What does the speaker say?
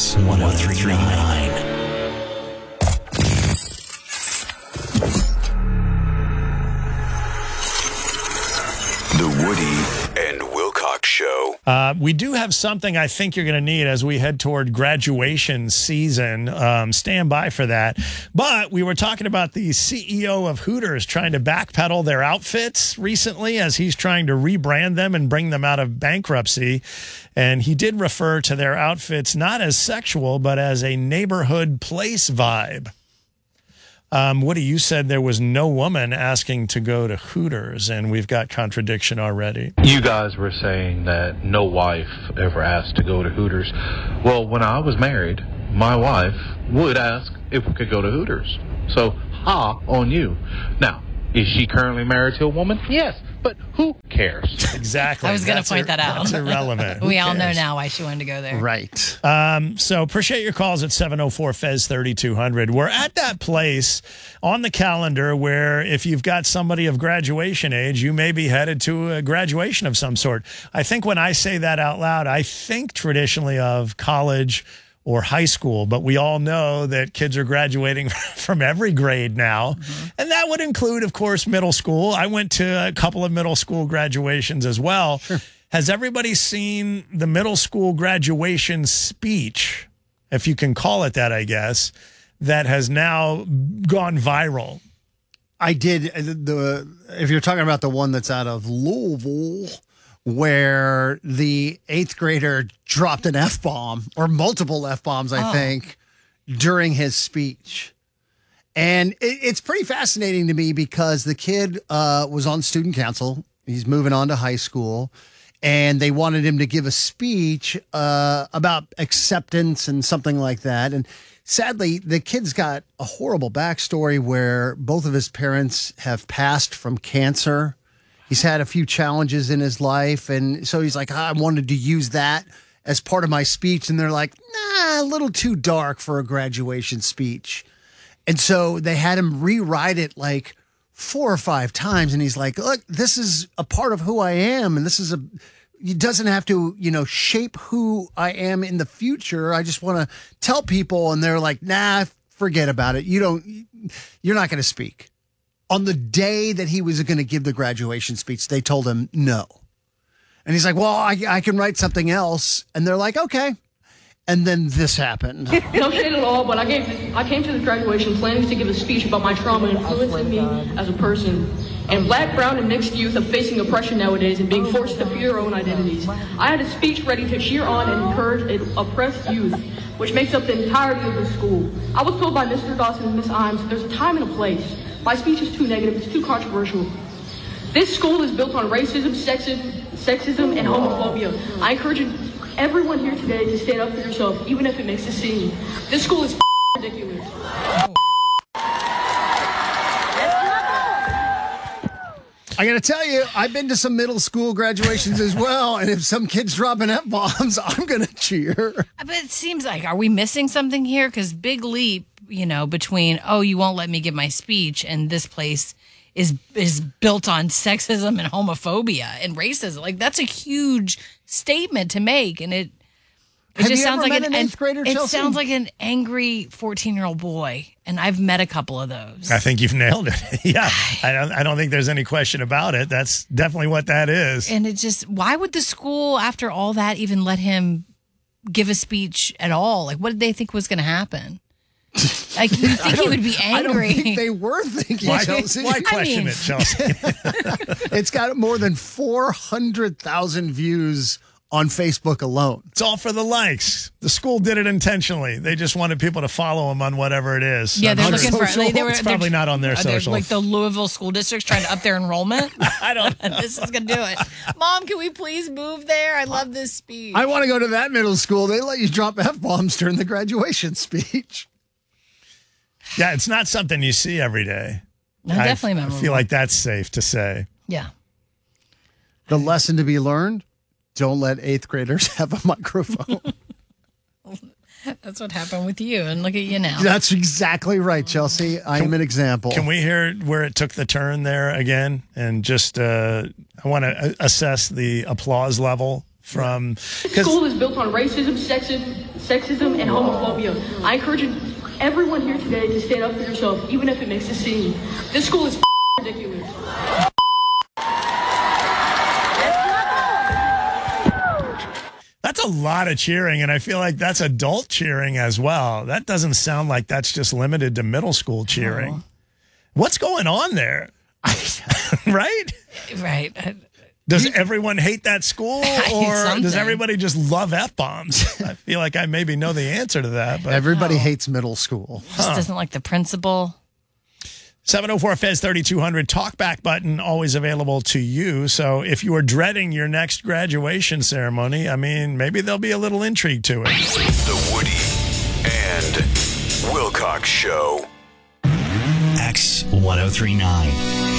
Kicks 103.9. The Woody and Wilcox Show. We do have something I think you're going to need as we head toward graduation season. Stand by for that. But we were talking about the CEO of Hooters trying to backpedal their outfits recently as he's trying to rebrand them and bring them out of bankruptcy. And he did refer to their outfits not as sexual, but as a neighborhood place vibe. Woody, you said there was no woman asking to go to Hooters, and we've got contradiction already. You guys were saying that no wife ever asked to go to Hooters. Well, when I was married, my wife would ask if we could go to Hooters. So, ha on you. Now, is she currently married to a woman? Yes, but who cares? Exactly. I was going to point that out. That's irrelevant. We all know now why she wanted to go there. Right. So appreciate your calls at 704-FEZ-3200. We're at that place on the calendar where if you've got somebody of graduation age, you may be headed to a graduation of some sort. I think when I say that out loud, I think traditionally of college or high school, but we all know that kids are graduating from every grade now. Mm-hmm. And that would include, of course, middle school. I went to a couple of middle school graduations as well. Sure. Has everybody seen the middle school graduation speech, if you can call it that, I guess, that has now gone viral? I did. If you're talking about the one that's out of Louisville, where the 8th grader dropped an F-bomb or multiple F-bombs, I think, during his speech. And it's pretty fascinating to me because the kid was on student council. He's moving on to high school. And they wanted him to give a speech about acceptance and something like that. And sadly, the kid's got a horrible backstory where both of his parents have passed from cancer. He's had a few challenges in his life, and so he's like, I wanted to use that as part of my speech, and they're like, nah, a little too dark for a graduation speech. And so they had him rewrite it like 4 or 5 times, and he's like, look, this is a part of who I am, and it doesn't have to, shape who I am in the future. I just want to tell people, and they're like, nah, forget about it. You're not going to speak. On the day that he was going to give the graduation speech, they told him no. And he's like, well, I can write something else. And they're like, okay. And then this happened. No shade at all, but I came to the graduation planning to give a speech about my trauma influencing me as a person. And black, brown, and mixed youth are facing oppression nowadays and being forced to fear their own identities. I had a speech ready to cheer on and encourage oppressed youth, which makes up the entirety of the school. I was told by Mr. Dawson and Miss Imes there's a time and a place. My speech is too negative, it's too controversial. This school is built on racism, sexism, and homophobia. I encourage everyone here today to stand up for yourself, even if it makes a scene. This school is ridiculous. I got to tell you, I've been to some middle school graduations as well, and if some kid's dropping F-bombs, I'm going to cheer. But it seems like, are we missing something here? Because big leap, between, you won't let me give my speech, and this place is built on sexism and homophobia and racism. Like, that's a huge statement to make, and it just sounds like an 8th grader, Chelsea? It sounds like an angry 14-year-old boy, and I've met a couple of those. I think you've nailed it. Yeah, I don't think there's any question about it. That's definitely what that is. And it just, why would the school, after all that, even let him give a speech at all? Like, what did they think was going to happen? Like, you think he would be angry? I don't think they were thinking, Chelsea. Why question it, Chelsea? It's got more than 400,000 views on Facebook alone. It's all for the likes. The school did it intentionally. They just wanted people to follow them on whatever it is. Yeah, they're looking for. It's probably not on their social. Like the Louisville school district's trying to up their enrollment. I don't know. This is gonna do it. Mom, can we please move there? I love this speech. I want to go to that middle school. They let you drop F-bombs during the graduation speech. Yeah, it's not something you see every day. No, definitely memorable. I feel like that's safe to say. Yeah. The lesson to be learned: don't let 8th graders have a microphone. That's what happened with you, and look at you now. That's exactly right, Chelsea. I am an example. Can we hear where it took the turn there again? And just, I want to assess the applause level from. School is built on racism, sexism, and homophobia. I encourage everyone here today to stand up for yourself, even if it makes a scene. This school is ridiculous. That's a lot of cheering, and I feel like that's adult cheering as well. That doesn't sound like that's just limited to middle school cheering. Oh. What's going on there? Right? Right. Does everyone hate that school, or Something. does everybody just love F-bombs? I feel like I maybe know the answer to that. But Everybody hates middle school. Just doesn't like the principal. 704-FEZ-3200, talkback button, always available to you. So if you are dreading your next graduation ceremony, I mean, maybe there'll be a little intrigue to it. The Woody and Wilcox Show. X1039.